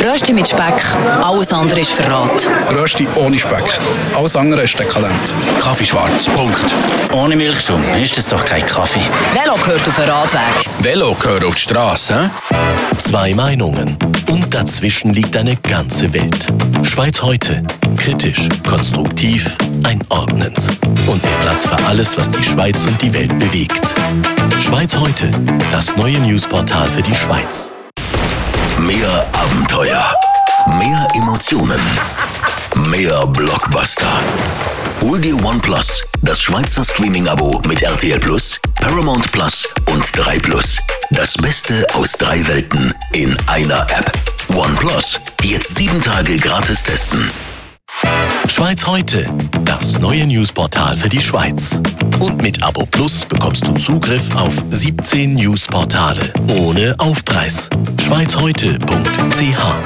Rösti mit Speck, alles andere ist Verrat. Rösti ohne Speck, alles andere ist dekadent. Kaffee schwarz, Punkt. Ohne Milchschaum ist das doch kein Kaffee. Velo gehört auf den Radweg. Velo gehört auf die Straße. Zwei Meinungen und dazwischen liegt eine ganze Welt. Schweiz heute. Kritisch, konstruktiv, einordnend. Und mit Platz für alles, was die Schweiz und die Welt bewegt. Schweiz heute. Das neue Newsportal für die Schweiz. Mehr Abenteuer. Mehr Emotionen. Mehr Blockbuster. Hol dir OnePlus, das Schweizer Streaming-Abo mit RTL Plus, Paramount Plus und 3 Plus. Das Beste aus 3 Welten in einer App. OnePlus. Jetzt 7 Tage gratis testen. Schweiz heute. Das neue Newsportal für die Schweiz. Und mit Abo Plus bekommst du Zugriff auf 17 Newsportale ohne Aufpreis. schweizheute.ch.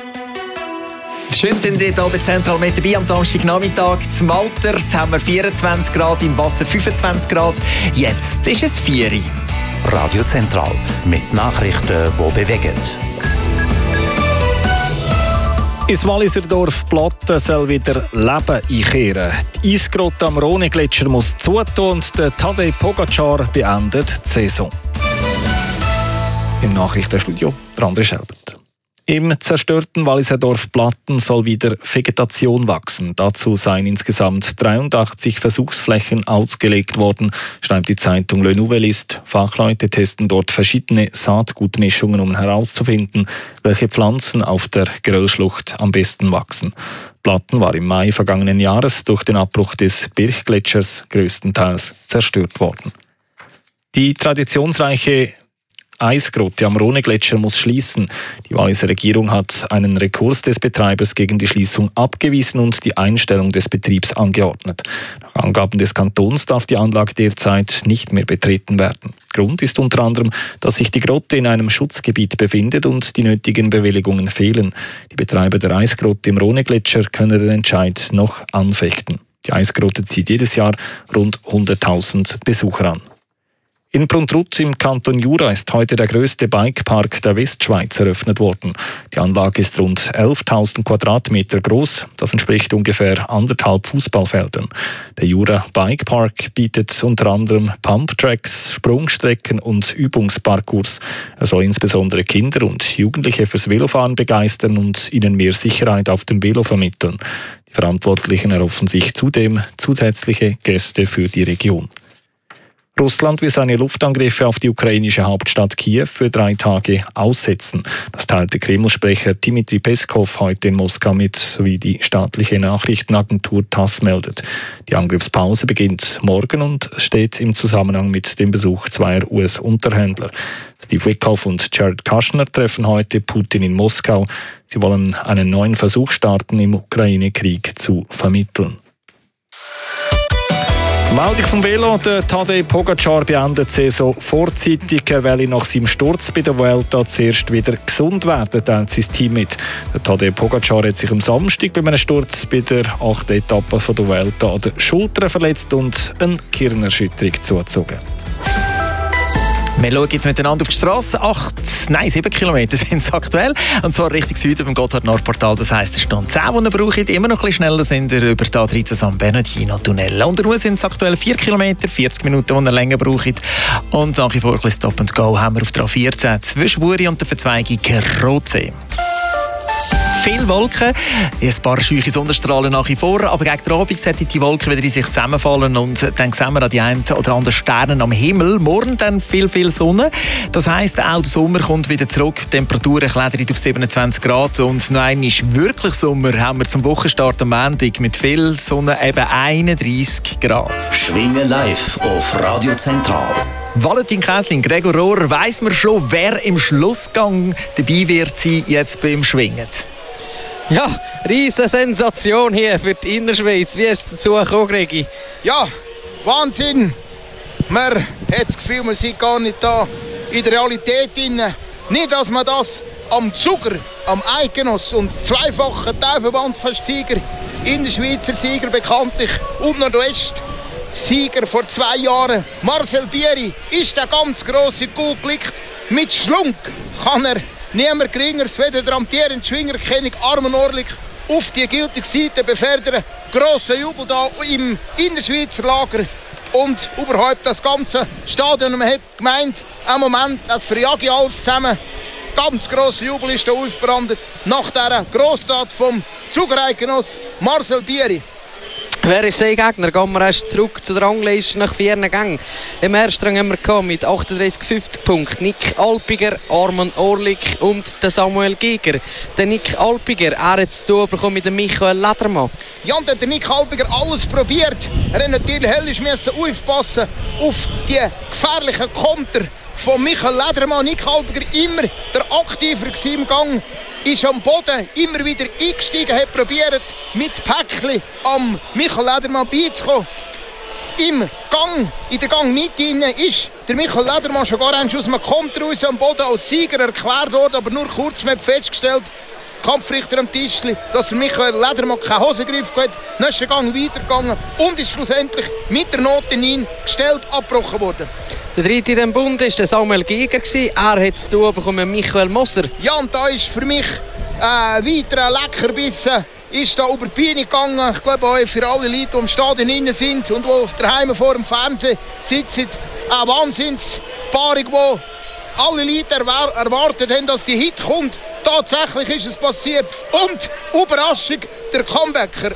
Schön sind ihr hier bei Zentral mit dabei am Samstagnachmittag. Zum Alters haben wir 24 Grad, im Wasser 25 Grad. Jetzt ist es 4 Uhr. Radio Zentral mit Nachrichten, die bewegen. Ins Walliser Dorf Platten soll wieder Leben einkehren. Die Eisgrotte am Rhone-Gletscher muss zutun und der Tadej Pogacar beendet die Saison. Im Nachrichtenstudio André Schelbert. Im zerstörten Walliser Dorf Platten soll wieder Vegetation wachsen. Dazu seien insgesamt 83 Versuchsflächen ausgelegt worden, schreibt die Zeitung Le Nouvelliste. Fachleute testen dort verschiedene Saatgutmischungen, um herauszufinden, welche Pflanzen auf der Gröllschlucht am besten wachsen. Platten war im Mai vergangenen Jahres durch den Abbruch des Birchgletschers größtenteils zerstört worden. Die traditionsreiche Eisgrotte am Rhone-Gletscher muss schließen. Die Walliser Regierung hat einen Rekurs des Betreibers gegen die Schließung abgewiesen und die Einstellung des Betriebs angeordnet. Nach Angaben des Kantons darf die Anlage derzeit nicht mehr betreten werden. Grund ist unter anderem, dass sich die Grotte in einem Schutzgebiet befindet und die nötigen Bewilligungen fehlen. Die Betreiber der Eisgrotte im Rhone-Gletscher können den Entscheid noch anfechten. Die Eisgrotte zieht jedes Jahr rund 100.000 Besucher an. In Pruntrut im Kanton Jura ist heute der grösste Bikepark der Westschweiz eröffnet worden. Die Anlage ist rund 11.000 Quadratmeter groß. Das entspricht ungefähr 1,5 Fußballfeldern. Der Jura Bikepark bietet unter anderem Pumptracks, Sprungstrecken und Übungsparcours. Er soll insbesondere Kinder und Jugendliche fürs Velofahren begeistern und ihnen mehr Sicherheit auf dem Velo vermitteln. Die Verantwortlichen erhoffen sich zudem zusätzliche Gäste für die Region. Russland will seine Luftangriffe auf die ukrainische Hauptstadt Kiew für 3 Tage aussetzen. Das teilte Kreml-Sprecher Dmitri Peskov heute in Moskau mit, wie die staatliche Nachrichtenagentur TASS meldet. Die Angriffspause beginnt morgen und steht im Zusammenhang mit dem Besuch zweier US-Unterhändler. Steve Witkoff und Jared Kushner treffen heute Putin in Moskau. Sie wollen einen neuen Versuch starten, im Ukraine-Krieg zu vermitteln. Meldung vom Velo. Der Tadej Pogacar beendet die Saison vorzeitig. Er will nach seinem Sturz bei der Vuelta zuerst wieder gesund werden, teilt sein Team mit. Der Tadej Pogacar hat sich am Samstag bei einem Sturz bei der 8. Etappe von der Vuelta an der Schulter verletzt und eine Gehirnerschütterung zugezogen. Wir schauen jetzt miteinander auf die Straße. 7 Kilometer sind es aktuell. Und zwar Richtung Süden beim Gotthard-Nordportal. Das heisst, es stehen 10, die ihr braucht. Immer noch ein bisschen schneller sind ihr über die A13 San Bernardino-Tunnel. Und der sind es aktuell 4 Kilometer, 40 Minuten, die ihr länger braucht. Und nach wie vor ein bisschen Stop and Go haben wir auf der A14 zwischen Buri und der Verzweigung Rotsee. Viele Wolken, ein paar scheuche Sonnenstrahlen nach wie vor, aber gegen den Abend sollten die Wolken wieder in sich zusammenfallen und dann sehen wir an die einen oder anderen Sterne am Himmel. Morgen dann viel Sonne. Das heisst, auch der Sommer kommt wieder zurück. Die Temperaturen klettern auf 27 Grad und noch einmal wirklich Sommer haben wir zum Wochenstart am Montag mit viel Sonne eben 31 Grad. Schwingen live auf Radio Zentral. Valentin Käsling, Gregor Rohrer, weiss man schon, wer im Schlussgang dabei wird sein jetzt beim Schwingen? Ja, riesen Sensation hier für die Innerschweiz. Wie ist es dazu gekommen, Gregi? Ja, Wahnsinn. Man hat das Gefühl, man sei gar nicht da in der Realität drin. Nicht, dass man das am Zuger, am Eidgenoss und zweifachen Teilverbandsfestsieger, Innerschweizer Sieger bekanntlich und Nordwest-Sieger vor 2 Jahren, Marcel Bieri, ist der ganz grosse Kuh gelegt. Mit Schlunk kann er niemand geringeres weder der amtierende Schwingerkönig Armin Orlik auf die gültige Seite befördern. Grosser Jubel da im Innerschweizer Lager und überhaupt das ganze Stadion. Man hat gemeint, im Moment, das verjage alles zusammen. Ganz grosser Jubel ist da aufgebrannt nach dieser Grosstat vom Zugereigenoss Marcel Bieri. Wer ist sein Gegner? Gehen wir erst zurück zu der Rangliste nach 4 Gängen. Im ersten Rang haben wir mit 38,50 Punkten Nick Alpiger, Armin Orlik und der Samuel Giger. Der Nick Alpiger, er hat es zu bekommen mit dem Michael Ledermann. Ja, und hat der Nick Alpiger alles probiert. Er hat natürlich höllisch aufpassen auf die gefährlichen Konter von Michael Ledermann. Nick Alpiger immer der Aktiver im Gang. Ist am Boden immer wieder eingestiegen, hat probiert mit dem Päckchen am Michael Ledermann beizukommen. In der Gangmitte ist der Michael Ledermann schon gar aus dem Konter raus am Boden als Sieger erklärt worden, aber nur kurz mit festgestellt, Kampfrichter am Tischli, dass der Michael Ledermann keinen Hosengriff hat, nächsten Gang weitergegangen und ist schlussendlich mit der Note 9 gestellt abgebrochen worden. Der dritte in diesem Bund war Samuel Giger. Er hat es zu bekommen mit Michael Moser. Ja, und da ist für mich weiterer Leckerbissen ist da über die Bühne gegangen. Ich glaube auch für alle Leute, die im Stadion innen sind und die daheim vor dem Fernsehen sitzen. Eine Wahnsinnspaarung, wo alle Leute erwartet haben, dass die Hit kommt. Tatsächlich ist es passiert. Und Überraschung, der Comebacker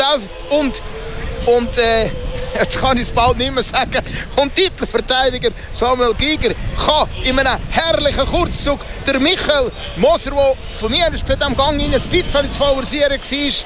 jetzt kann ich es bald nicht mehr sagen. Und Titelverteidiger Samuel Giger kann in einem herrlichen Kurzzug der Michael Moser, der von mir aus gesehen am Gang ein bisschen zu favorisieren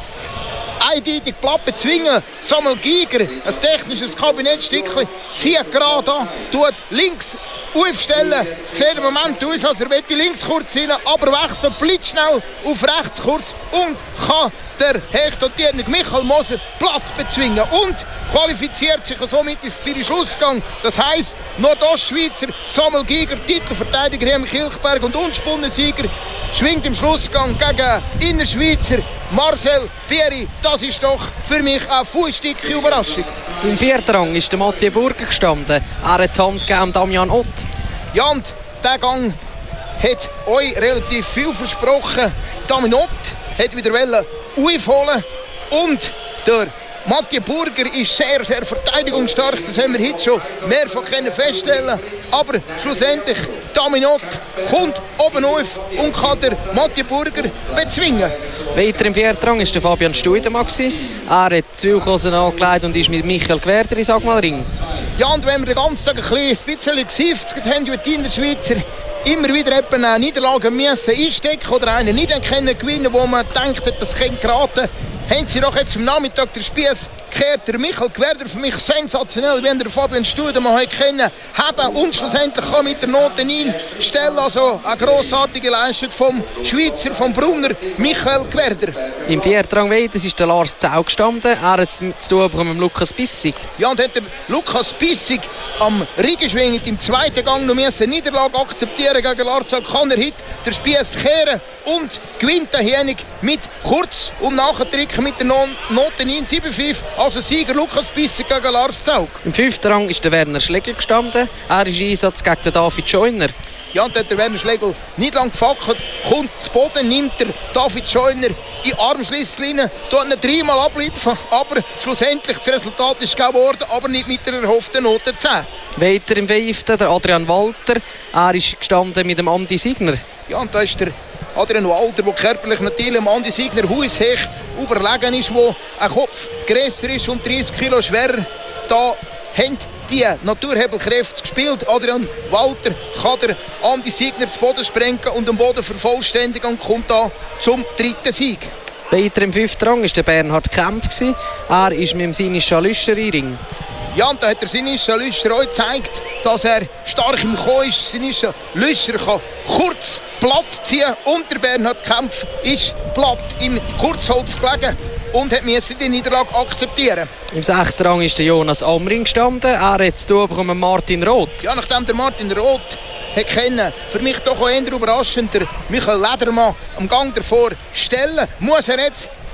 war, eindeutig platt bezwingen. Samuel Giger, ein technisches Kabinettstückchen, zieht gerade an, tut links aufstellen. Es sieht im Moment aus, als er links kurz rein, aber wechselt blitzschnell auf rechts kurz und kann der hechdotierte Michael Moser platt bezwingen und qualifiziert sich somit für den Schlussgang. Das heisst, Nordostschweizer Samuel Giger, Titelverteidiger im Kilchberg und Unspunnensieger, schwingt im Schlussgang gegen Innerschweizer Marcel Bieri. Das ist doch für mich eine fußdicke Überraschung. Im 4. Rang ist der Mathieu Burger gestanden. Er hat die Hand gegeben Damian Ott. Ja, und dieser Gang hat euch relativ viel versprochen. Damian Ott hat wieder aufholen und der Mathieu Burger ist sehr, sehr verteidigungsstark. Das haben wir heute schon mehrfach feststellen. Aber schlussendlich, Damian Ott kommt oben auf und kann der Mathieu Burger bezwingen. Weiter im 4. Rang war der Fabian Stuidemann. Er hat die Zwillkosen angelegt und ist mit Michael Gwerder in Sagmalring. Ja, und wenn wir den ganzen Tag ein bisschen gesifft haben, wie die Innerschweizer immer wieder eine Niederlage einstecken oder einen nicht gewinnen, wo man denkt, das könnte geraten, haben sie doch jetzt am Nachmittag der Spiess gekehrt. Der Michael Gwerder für mich sensationell, wie der Fabian Studemann können haben und schlussendlich kann mit der Note 9 stellen. Also eine grossartige Leistung vom Schweizer, vom Brunner Michael Gwerder. Im 4. Rang weiter ist der Lars Zau gestanden. Er hat es zu tun bekommen mit Lukas Bissig. Ja, und hat der Lukas Bissig am Riegenschwingen im 2. Gang noch eine Niederlage akzeptieren gegen Lars Zau. Kann er heute der Spiess kehren und gewinnt derjenige mit Kurz- und Nachdrücken mit der Note 9,75. Also Sieger Lukas Bissig gegen Lars Zaug. Im 5. Rang ist der Werner Schlegel gestanden. Er ist im Einsatz gegen den David Scheuner. Ja, und hat der Werner Schlegel nicht lange gefackelt, kommt zu Boden, nimmt der David Scheuner in Armschliesslinie, tut ihn 3-mal ablipfen, aber schlussendlich das Resultat ist gegeben worden, aber nicht mit der erhofften Note 10. Weiter im 5. der Adrian Walter. Er ist gestanden mit dem Andi Signer. Ja, und da ist der Adrian Walter, der körperlich natürlich dem Andi Signer haushoch überlegen ist, der ein Kopf grösser ist und 30 Kilo schwerer. Da haben die Naturhebelkräfte gespielt. Adrian Walter kann der Andi Signer zu Boden sprengen und den Boden vervollständigen und kommt da zum 3. Sieg. Weiter im 5. Rang war der Bernhard Kempf. Er ist mit dem Sinischa Lüscher im Ring. Ja, und da hat der Sinischa Lüscher auch gezeigt, dass er stark im Kommen ist. Sinischa Lüscher kann kurz platt ziehen und der Bernhard Kempf ist platt im Kurzholz gelegen und musste die Niederlage akzeptieren. Im 6. Rang ist der Jonas Amring gestanden. Er hat zu tun bekommen Martin Roth. Ja, nachdem der Martin Roth kennen, für mich doch auch eher überraschend, der Michael Ledermann am Gang davor stellen, muss er jetzt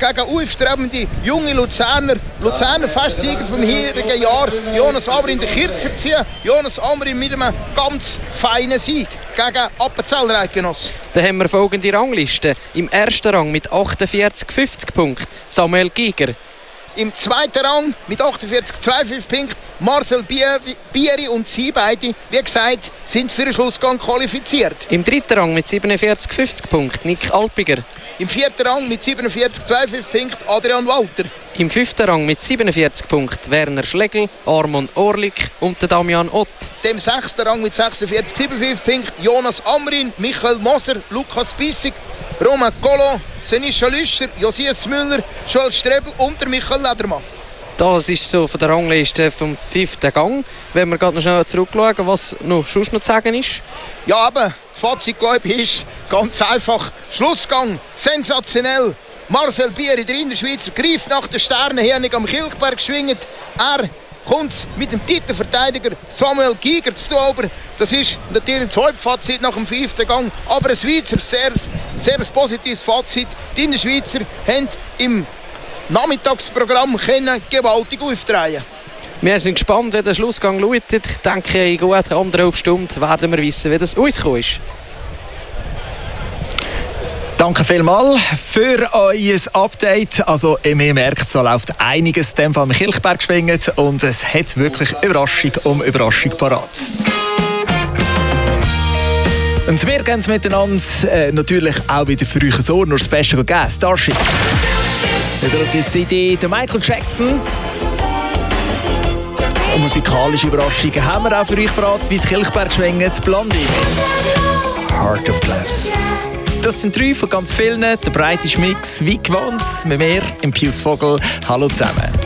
gegen aufstrebende junge Luzerner Festsieger vom heurigen Jahr, Jonas Amrin den Kirzer ziehen. Jonas Amrin mit einem ganz feinen Sieg gegen Appenzeller Eidgenoss. Dann haben wir folgende Rangliste. Im ersten Rang mit 48,50 Punkten Samuel Giger. Im zweiten Rang mit 48,25 Punkten Marcel Bieri und sie beide, wie gesagt, sind für den Schlussgang qualifiziert. Im dritten Rang mit 47,50 Punkten Nick Alpiger. Im vierten Rang mit 47,25 Punkten Adrian Walter. Im fünften Rang mit 47 Punkten Werner Schlegel, Armand Orlik und Damian Ott. Im sechsten Rang mit 46,55 Punkten Jonas Amrin, Michael Moser, Lukas Bissig, Roman Colo, Senisha Lüscher, Josias Müller, Joel Strebel und der Michael Ledermann. Das ist so von der Rangliste vom 5. Gang. Wenn wir gerade noch schnell zurückschauen, was noch sonst noch zu sagen ist. Ja, aber das Fazit, glaube ich, ist ganz einfach. Schlussgang, sensationell. Marcel Bieri, der Innerschweizer, greift nach der Sternenhirnung am Kilchberg geschwingt. Er kommt mit dem Titelverteidiger Samuel Giger zu tun. Aber das ist natürlich das Hauptfazit nach dem 5. Gang. Aber ein Schweizer sehr positives Fazit. Die Innerschweizer haben im Nachmittagsprogramm können gewaltig aufdrehen. Wir sind gespannt, wie der Schlussgang lautet. Ich denke, in gut 1,5 Stunden werden wir wissen, wie das rausgekommen ist. Danke vielmals für euer Update. Also, ihr merkt, so läuft einiges dem vom Kilchberg geschwingt und es hat wirklich Überraschung um Überraschung parat. Und wir gehen es miteinander natürlich auch wieder für euch so, nur Special Guest, Starship. Über diese Idee der Michael Jackson. Und musikalische Überraschungen haben wir auch für euch parat, wie das Kilchberg schwingt, Blondie. Heart of Glass. Das sind 3 von ganz vielen. Der breite Mix, wie gewohnt, mit mir, im Pius Vogel. Hallo zusammen.